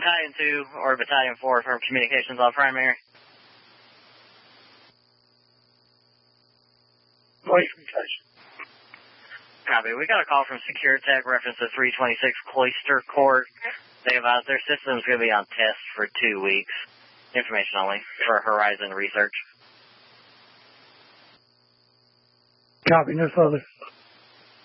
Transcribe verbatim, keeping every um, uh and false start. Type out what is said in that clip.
Battalion two or Battalion four from communications on primary. Voice communication. Copy. We got a call from SecureTech reference to three twenty-six Cloister Court. They advise their system's going to be on test for two weeks. Information only for Horizon Research. Copy, no further.